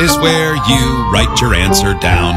is where you write your answer down.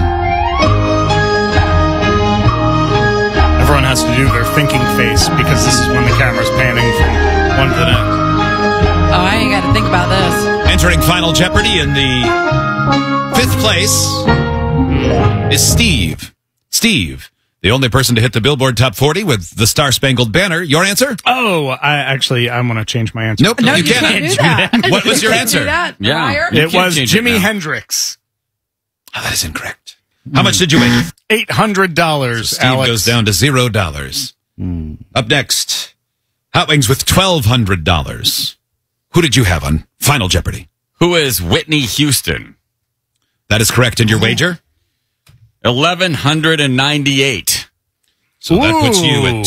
Everyone has to do their thinking face because this is when the camera's panning from one to the next. Oh, I ain't got to think about this. Entering Final Jeopardy in the 5th place is Steve. Steve, the only person to hit the Billboard Top 40 with the Star-Spangled Banner. Your answer? Oh, I'm going to change my answer. Nope, No, you can't. do that. What was your You can't answer? do that, Yeah. liar. You It can't was change it Jimi now. Hendrix. Oh, that is incorrect. How much did you win? $800, Steve Alex. goes down to $0. Up next, Hot Wings with $1,200. Who did you have on Final Jeopardy? Who is Whitney Houston? That is correct. And your wager? 1,198. So that puts you at Ooh.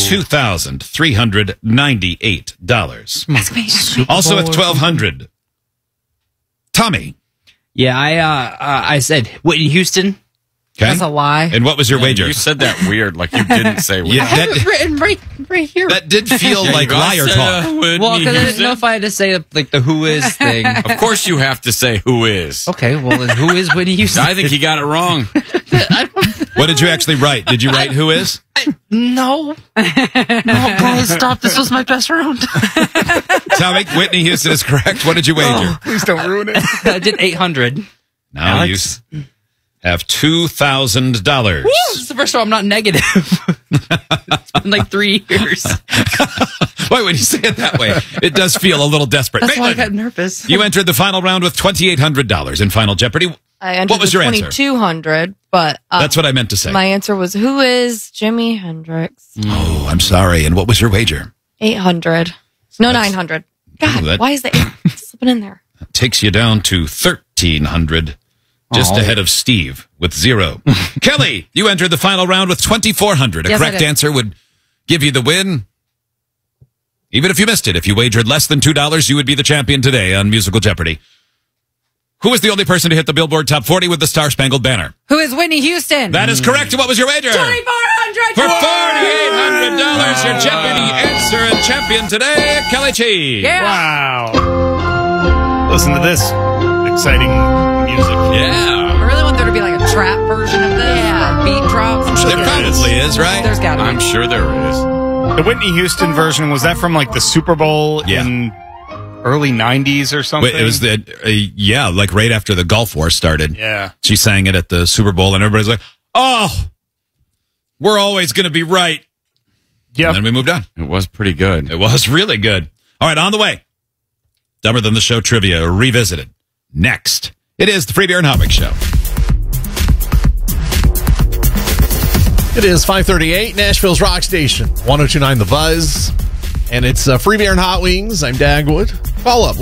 $2,398. Ask me. Also at $1,200. Tommy. Yeah, I said Whitney Houston. Okay. That's a lie. And what was your wager? You said that weird, like you didn't say Whitney. Yeah, I have it written right here. that did feel like liar talk. Well, because I didn't know if I had to say like the who is thing. Of course you have to say who is. Okay, well then who is Whitney Houston? I think he got it wrong. What did you actually write? Did you write who is? No. No, guys, stop. This was my best round. Tommy, Whitney Houston is correct. What did you wager? Please don't ruin it. I did 800. Now Alex? you have $2,000. This is the first time I'm not negative. It's been like 3 years. Wait, when you say it that way, it does feel a little desperate. That's why I Maitland, got nervous. you entered the final round with $2,800 in Final Jeopardy. I entered What was your answer? 2,200, but That's what I meant to say. my answer was, who is Jimi Hendrix? Oh, I'm sorry. And what was your wager? 800. No, 900. God, that- why is the 8 slipping in there? Takes you down to $1,300, just ahead of Steve with 0. Kelly, you entered the final round with $2,400. A Yes, I correct did. answer would give you the win. Even if you missed it, if you wagered less than $2, you would be the champion today on Musical Jeopardy. Who was the only person to hit the Billboard Top 40 with the Star-Spangled Banner? Who is Whitney Houston? That is correct. What was your wager? $2,400. For $4,800, your jeopardy answer and champion today, Kelly Chi. Yeah. Wow. Listen to this exciting music. Yeah. I really want there to be like a trap version of this. Yeah. Or beat drops. There probably is, right? There's got to be. I'm sure there is. The Whitney Houston version, was that from like the Super Bowl Yeah. in early 90s or something? Wait, it was like right after the Gulf War started. Yeah. She sang it at the Super Bowl, and everybody's like, oh, we're always going to be right. Yep. And then we moved on. It was pretty good. It was really good. All right, on the way. Dumber Than the Show trivia revisited. Next, it is the Free Beer and Hot Wings Show. It is 5:38, Nashville's Rock Station, 102.9 The Buzz. And it's Free Beer and Hot Wings. I'm Dagwood. Call up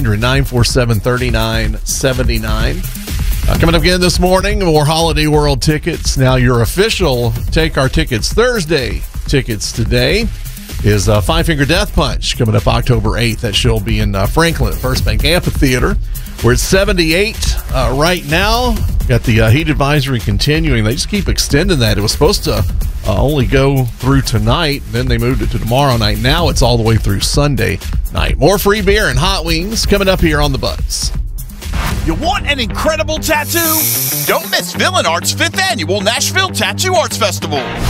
1-800-947-3979. Coming up again this morning, more Holiday World tickets. Now your official Take Our Tickets Thursday tickets today is Five Finger Death Punch coming up October 8th. That show will be in Franklin at First Bank Amphitheater. We're at 78 right now. Got the heat advisory continuing. They just keep extending that. It was supposed to only go through tonight. Then they moved it to tomorrow night. Now it's all the way through Sunday night. More free beer and hot wings coming up here on The Buzz. You want an incredible tattoo? Don't miss Villain Art's 5th annual Nashville Tattoo Arts Festival.